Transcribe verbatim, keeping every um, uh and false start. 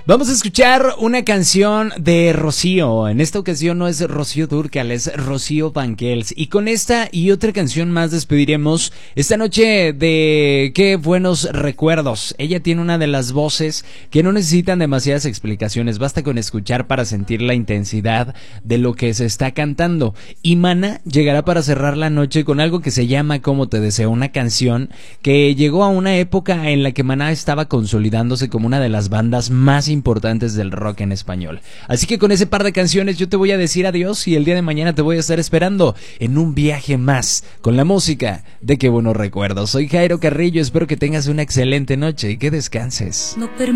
Vamos a escuchar una canción de Rocío. En esta ocasión no es Rocío Dúrcal, es Rocío Banquels. Y con esta y otra canción más despediremos esta noche de Qué buenos recuerdos. Ella tiene una de las voces que no necesitan demasiadas explicaciones. Basta con escuchar para sentir la intensidad de lo que se está cantando. Y Maná llegará para cerrar la noche con algo que se llama Como te deseo, una canción que llegó a una época en la que Maná estaba consolidándose como una de las bandas más importantes importantes del rock en español. Así que con ese par de canciones yo te voy a decir adiós y el día de mañana te voy a estar esperando en un viaje más con la música de Qué buenos recuerdos. Soy Jairo Carrillo, espero que tengas una excelente noche y que descanses. No